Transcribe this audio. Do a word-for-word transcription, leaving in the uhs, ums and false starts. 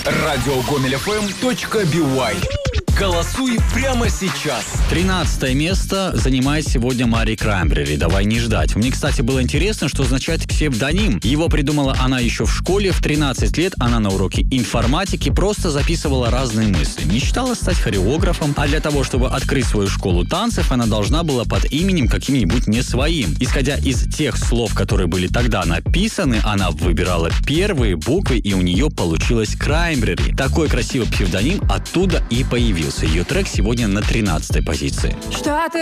радиогомель.фм точка бай. Голосуй прямо сейчас. тринадцатое место занимает сегодня Мари Краймбрери. «Давай не ждать». Мне, кстати, было интересно, что означает псевдоним. Его придумала она еще в школе. В тринадцать лет она на уроке информатики просто записывала разные мысли. Мечтала стать хореографом, а для того, чтобы открыть свою школу танцев, она должна была под именем каким-нибудь не своим. Исходя из тех слов, которые были тогда написаны, она выбирала первые буквы, и у нее получилось Краймбрери. Такой красивый псевдоним оттуда и появился. Ее трек сегодня на тринадцатой позиции. Что ты